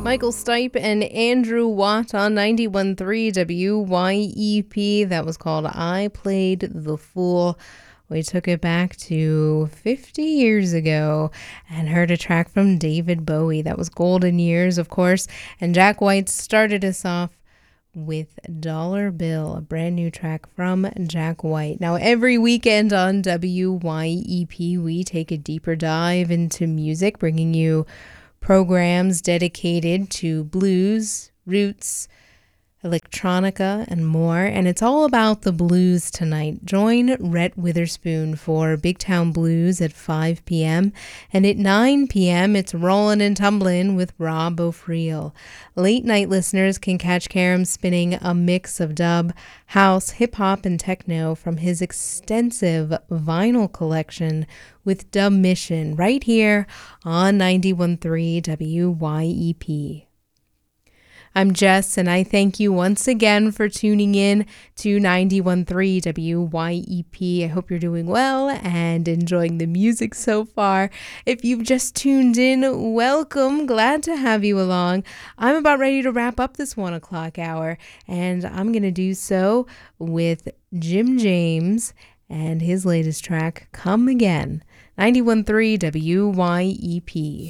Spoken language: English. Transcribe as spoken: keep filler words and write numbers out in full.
Michael Stipe and Andrew Watt on ninety-one point three W Y E P. That was called I Played the Fool. We took it back to fifty years ago and heard a track from David Bowie. That was Golden Years, of course. And Jack White started us off with Dollar Bill, a brand new track from Jack White. Now, every weekend on W Y E P, we take a deeper dive into music, bringing you programs dedicated to blues, roots, electronica, and more. And it's all about the blues tonight. Join Rhett Witherspoon for Big Town Blues at five p.m. And at nine p.m., it's Rollin' and Tumblin' with Rob O'Friel. Late night listeners can catch Karam spinning a mix of dub, house, hip-hop, and techno from his extensive vinyl collection with Dub Mission right here on ninety-one point three W Y E P. I'm Jess, and I thank you once again for tuning in to ninety-one point three W Y E P. I hope you're doing well and enjoying the music so far. If you've just tuned in, welcome. Glad to have you along. I'm about ready to wrap up this one o'clock hour, and I'm going to do so with Jim James and his latest track, Come Again. ninety-one point three W Y E P.